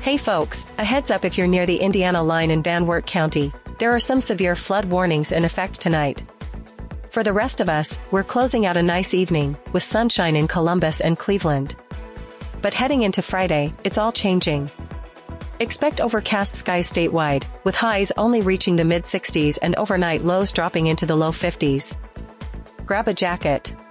Hey folks, a heads up if you're near the Indiana line in Van Wert County, there are some severe flood warnings in effect tonight. For the rest of us, we're closing out a nice evening, with sunshine in Columbus and Cleveland. But heading into Friday, it's all changing. Expect overcast skies statewide, with highs only reaching the mid-60s and overnight lows dropping into the low 50s. Grab a jacket.